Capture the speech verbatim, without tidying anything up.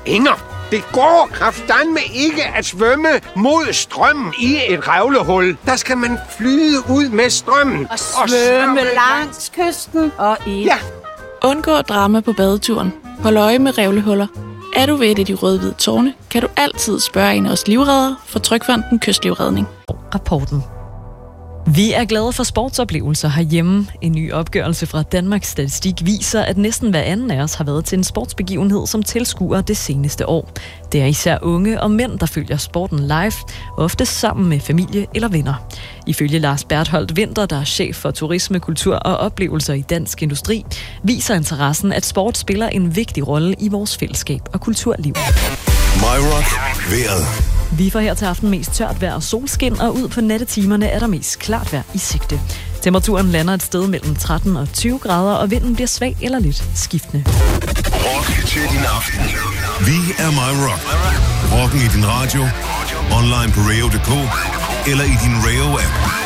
Inger, det går kraftedeme ikke at svømme mod strømmen i et revlehul. Der skal man flyde ud med strømmen. Og svømme langs kysten og i... Ja. Undgå drama på badeturen. Hold øje med revlehuller. Er du ved et af de røde-hvide tårne, kan du altid spørge en af os livreddere fra Trygfonden Kystlivredning. Rapporten. Vi er glade for sportsoplevelser herhjemme. En ny opgørelse fra Danmarks Statistik viser, at næsten hver anden af os har været til en sportsbegivenhed som tilskuer det seneste år. Det er især unge og mænd, der følger sporten live, ofte sammen med familie eller venner. Ifølge Lars Bertholdt Winter, der er chef for turisme, kultur og oplevelser i Dansk Industri, viser interessen, at sport spiller en vigtig rolle i vores fællesskab og kulturliv. MyRock vejret. Vi får her til aften mest tørt vejr og solskin, og ud på nattetimerne er der mest klart vejr i sigte. Temperaturen lander et sted mellem tretten og tyve grader, og vinden bliver svag eller lidt skiftende. Rock til din aften. Vi er MyRock. Rocken i din radio, online på radio punktum d k eller i din Radio-app.